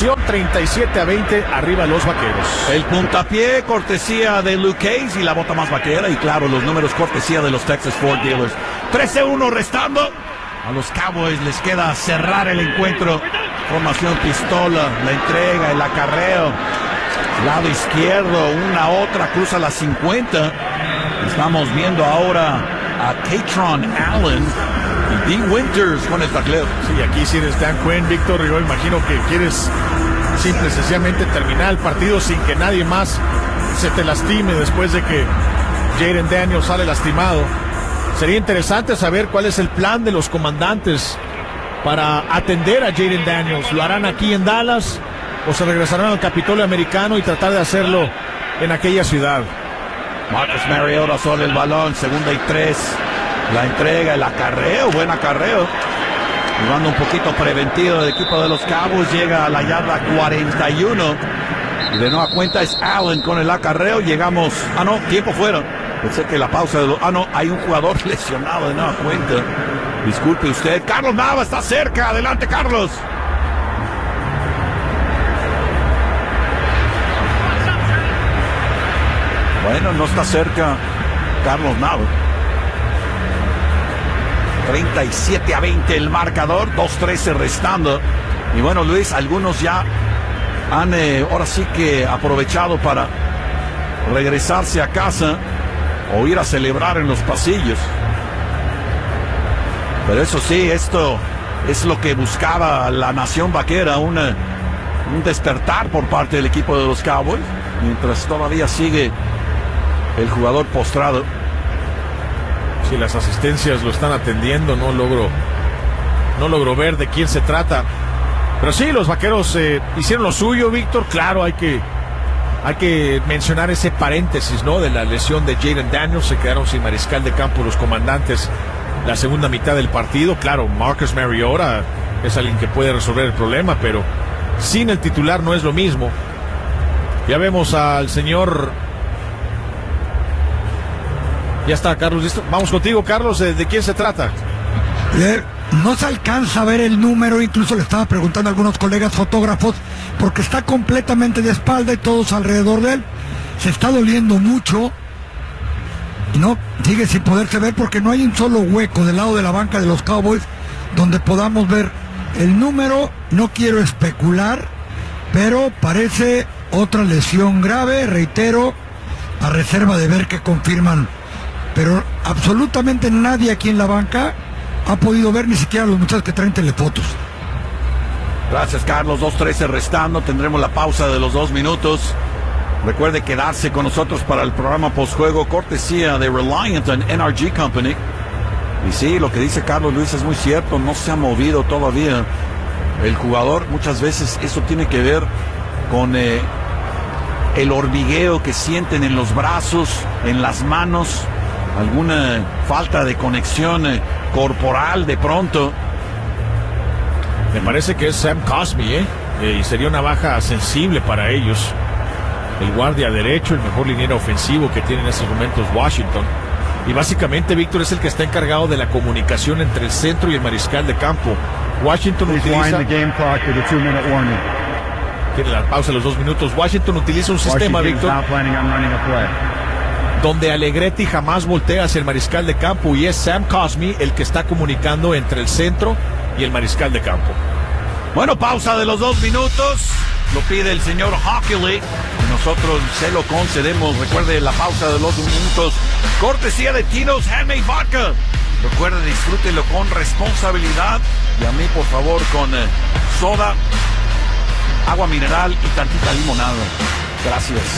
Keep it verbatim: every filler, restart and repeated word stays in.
anotación, treinta y siete a veinte, arriba los Vaqueros. El puntapié, cortesía de Luke Case y la bota más vaquera. Y claro, los números, cortesía de los Texas Ford Dealers. trece a uno restando. A los Cowboys les queda cerrar el encuentro. Formación pistola, la entrega, el acarreo. Lado izquierdo, una otra, cruza las cincuenta. Estamos viendo ahora a Katron Allen y Dean Winters con el tacleo. Sí, aquí si eres Dan Quinn, Víctor, yo imagino que quieres simple y sencillamente terminar el partido sin que nadie más se te lastime después de que Jayden Daniels sale lastimado. Sería interesante saber cuál es el plan de los comandantes para atender a Jayden Daniels. ¿Lo harán aquí en Dallas o se regresarán al Capitolio Americano y tratar de hacerlo en aquella ciudad? Marcus Mariota sobre el balón, segunda y tres. La entrega, el acarreo, buen acarreo. Jugando un poquito preventivo el equipo de los Cowboys, llega a la yarda cuarenta y uno. Y de nueva cuenta es Allen con el acarreo. Llegamos, ah no, tiempo fuera. Pensé que la pausa de los, ah no, hay un jugador lesionado de nueva cuenta. Disculpe usted, Carlos Nava está cerca, adelante Carlos. Bueno, no está cerca Carlos Nava. treinta y siete a veinte el marcador, dos trece restando. Y bueno, Luis, algunos ya han eh, ahora sí que aprovechado para regresarse a casa o ir a celebrar en los pasillos. Pero eso sí, esto es lo que buscaba la nación vaquera, una, un despertar por parte del equipo de los Cowboys, mientras todavía sigue el jugador postrado. Si las asistencias lo están atendiendo, no logro no logro ver de quién se trata. Pero sí, los Vaqueros eh, hicieron lo suyo, Víctor. Claro, hay que hay que mencionar ese paréntesis, ¿no? De la lesión de Jayden Daniels. Se quedaron sin mariscal de campo los comandantes la segunda mitad del partido. Claro, Marcus Mariota es alguien que puede resolver el problema, pero sin el titular no es lo mismo. Ya vemos al señor... Ya está, Carlos, listo. Vamos contigo, Carlos. ¿De, de quién se trata? Eh, no se alcanza a ver el número, incluso le estaba preguntando a algunos colegas fotógrafos, porque está completamente de espalda y todos alrededor de él. Se está doliendo mucho y no sigue sin poderse ver porque no hay un solo hueco del lado de la banca de los Cowboys donde podamos ver el número. No quiero especular, pero parece otra lesión grave, reitero, a reserva de ver que confirman. Pero absolutamente nadie aquí en la banca ha podido ver, ni siquiera los muchachos que traen telefotos. Gracias, Carlos. dos trece restando. Tendremos la pausa de los dos minutos. Recuerde quedarse con nosotros para el programa postjuego, cortesía de Reliant and N R G Company. Y sí, lo que dice Carlos Luis es muy cierto. No se ha movido todavía el jugador. Muchas veces eso tiene que ver con eh, el hormigueo que sienten en los brazos, en las manos. Alguna falta de conexión eh, corporal de pronto. Me parece que es Sam Cosmi, ¿eh? ¿eh? Y sería una baja sensible para ellos. El guardia derecho, el mejor liniero ofensivo que tiene en estos momentos Washington. Y básicamente Víctor es el que está encargado de la comunicación entre el centro y el mariscal de campo. Washington utiliza... Tiene la pausa de los dos minutos. Washington utiliza un sistema, Víctor, donde Allegretti jamás voltea hacia el mariscal de campo y es Sam Cosmi el que está comunicando entre el centro y el mariscal de campo. Bueno, pausa de los dos minutos. Lo pide el señor Hockley y nosotros se lo concedemos. Recuerde la pausa de los dos minutos. Cortesía de Tito's Handmade Vodka. Recuerde, disfrútelo con responsabilidad. Y a mí, por favor, con eh, soda, agua mineral y tantita limonada. Gracias.